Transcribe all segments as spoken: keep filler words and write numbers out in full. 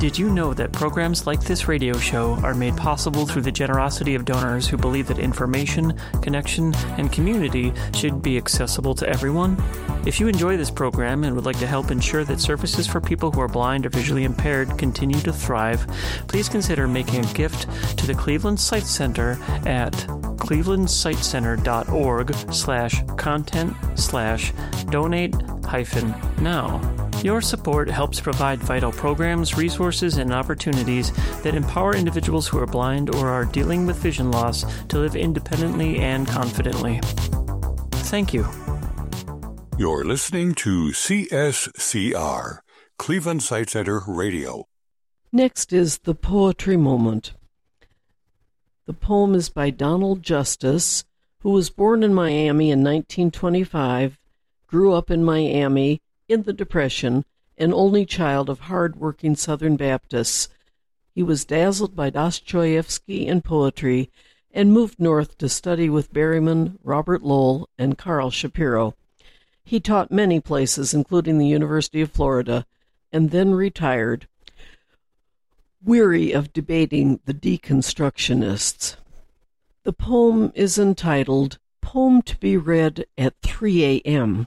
Did you know that programs like this radio show are made possible through the generosity of donors who believe that information, connection, and community should be accessible to everyone? If you enjoy this program and would like to help ensure that services for people who are blind or visually impaired continue to thrive, please consider making a gift to the Cleveland Sight Center at clevelandsightcenter.org slash content slash donate hyphen now. Your support helps provide vital programs, resources, and opportunities that empower individuals who are blind or are dealing with vision loss to live independently and confidently. Thank you. You're listening to C S C R, Cleveland Sight Center Radio. Next is the Poetry Moment. The poem is by Donald Justice, who was born in Miami in nineteen twenty-five, grew up in Miami in the Depression, an only child of hard-working Southern Baptists. He was dazzled by Dostoevsky and poetry and moved north to study with Berryman, Robert Lowell, and Carl Shapiro. He taught many places, including the University of Florida, and then retired, weary of debating the deconstructionists. The poem is entitled Poem to be Read at three a.m.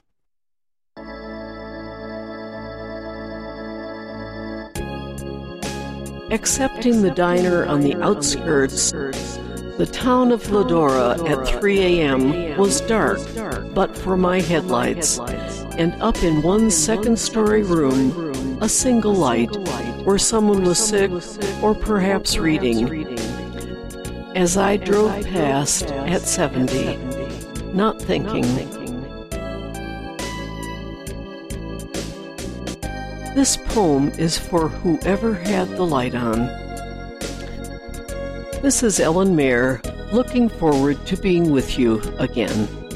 Excepting the diner on the outskirts, the town of Ladora at three a.m. was dark, but for my headlights, and up in one second-story room, a single light, where someone was sick or perhaps reading. As I drove past at seventy, not thinking. This poem is for whoever had the light on. This is Ellen Mayer, looking forward to being with you again.